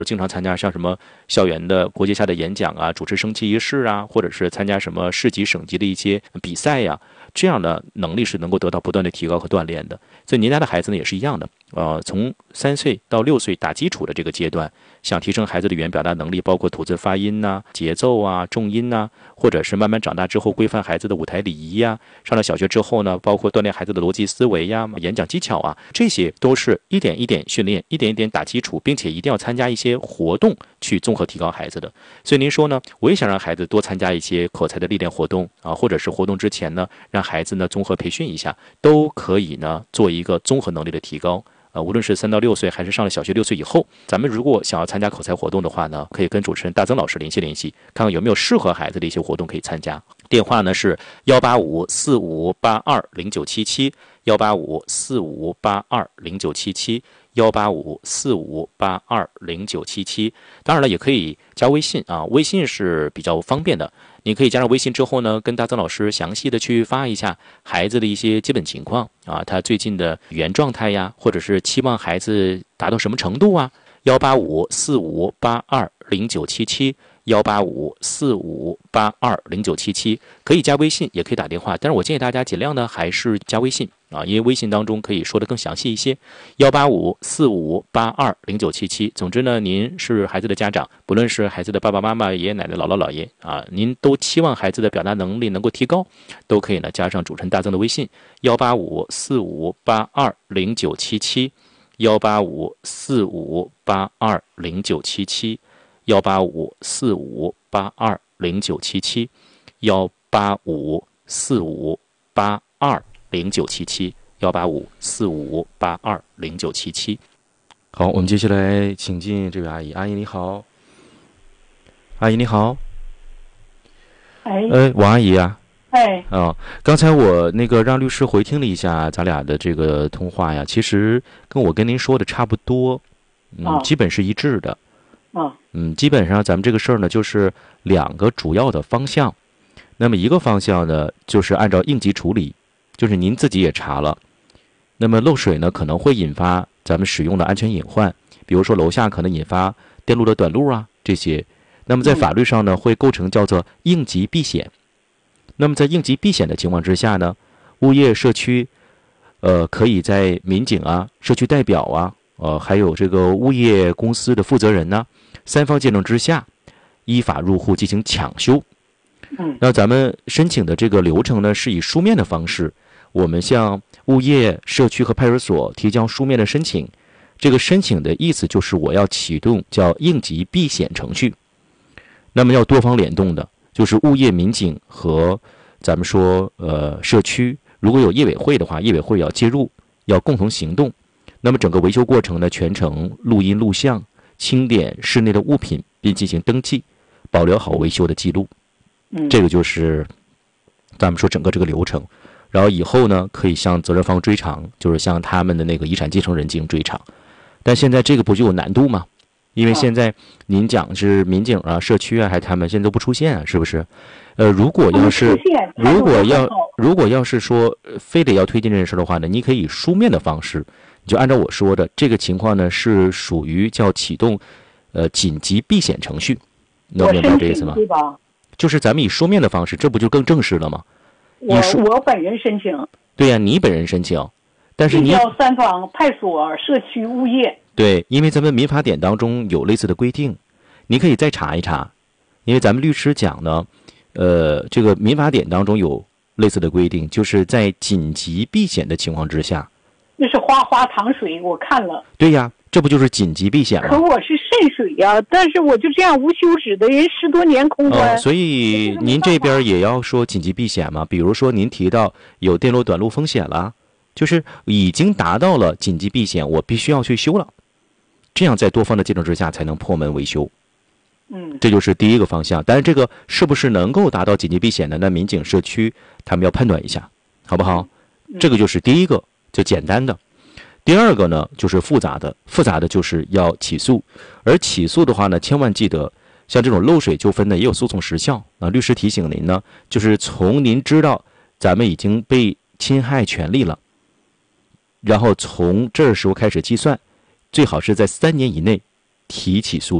经常参加像什么校园的国节下的演讲啊，主持升旗仪式啊，或者是参加什么市级省级的一些比赛呀，这样的能力是能够得到不断的提高和锻炼的。所以您家的孩子呢也是一样的，从3岁到6岁打基础的这个阶段，想提升孩子的语言表达能力，包括吐字发音呐、节奏啊、重音呐，或者是慢慢长大之后规范孩子的舞台礼仪呀，上了小学之后呢，包括锻炼孩子的逻辑思维呀、演讲技巧啊，这些都是一点一点训练，一点一点打基础，并且一定要参加一些活动去综合提高孩子的。所以您说呢，我也想让孩子多参加一些口才的历练活动啊，或者是活动之前呢，让孩子呢综合培训一下，都可以呢做一个综合能力的提高。无论是3到6岁，还是上了小学6岁以后，咱们如果想要参加口才活动的话呢，可以跟主持人大曾老师联系联系，看看有没有适合孩子的一些活动可以参加。电话呢是18545820977，18545820977，18545820977。当然了，也可以加微信啊，微信是比较方便的。你可以加上微信之后呢，跟大曾老师详细的去发一下孩子的一些基本情况啊，他最近的语言状态呀，或者是期望孩子达到什么程度啊。18545820977，18545820977，可以加微信，也可以打电话，但是我建议大家尽量呢还是加微信啊，因为微信当中可以说的更详细一些。18545820977。总之呢，您是孩子的家长，不论是孩子的爸爸妈妈、爷爷奶奶、姥姥姥爷啊，您都期望孩子的表达能力能够提高，都可以呢加上主持人大曾的微信18545820977，18545820977，18545820977，18545820977。好，我们接下来请进这位阿姨。阿姨你好。阿姨你好。王阿姨啊。刚才我那个让律师回听了一下咱俩的这个通话呀，其实跟我跟您说的差不多，基本是一致的。基本上咱们这个事儿呢，就是2个主要的方向。那么一个方向呢，就是按照应急处理，就是您自己也查了，那么漏水呢可能会引发咱们使用的安全隐患，比如说楼下可能引发电路的短路啊这些。那么在法律上呢，会构成叫做应急避险。那么在应急避险的情况之下呢，物业社区可以在民警啊、社区代表啊、还有这个物业公司的负责人呢，3方见证之下，依法入户进行抢修。那咱们申请的这个流程呢，是以书面的方式，我们向物业、社区和派出所提交书面的申请。这个申请的意思就是我要启动叫应急避险程序。那么要多方联动的，就是物业、民警和咱们说社区，如果有业委会的话，业委会要介入，要共同行动。那么整个维修过程呢，全程录音录像，清点室内的物品，并进行登记，保留好维修的记录。这个就是咱们说整个这个流程。然后以后呢，可以向责任方追偿，就是向他们的那个遗产继承人进行追偿。但现在这个不就有难度吗？因为现在您讲是民警啊、社区啊，还他们现在都不出现啊，是不是？如果要是说非得要推进这件事的话呢，你可以以书面的方式，你就按照我说的这个情况呢，是属于叫启动紧急避险程序，能明白这意思吗？ 对吧？ 就是咱们以书面的方式，这不就更正式了吗？ 我本人申请。 对呀，你本人申请，但是你要3方派出所、社区、物业。 对，因为咱们民法典当中有类似的规定，你可以再查一查。因为咱们律师讲呢，这个民法典当中有类似的规定，就是在紧急避险的情况之下。 那是花花淌水，我看了。 对呀，这不就是紧急避险吗？ 可我是渗水呀，但是我就这样无休止的人10多年空关。 所以您这边也要说紧急避险嘛？比如说您提到有电路短路风险了，就是已经达到了紧急避险，我必须要去修了。这样在多方的见证之下才能破门维修。这就是第一个方向。但是这个是不是能够达到紧急避险的，那民警、社区他们要判断一下，好不好？这个就是第一个，就简单的。第二个呢，就是复杂的。复杂的就是要起诉，而起诉的话呢，千万记得，像这种漏水纠纷呢，也有诉讼时效。律师提醒您呢，就是从您知道咱们已经被侵害权利了，然后从这时候开始计算，最好是在3年以内提起诉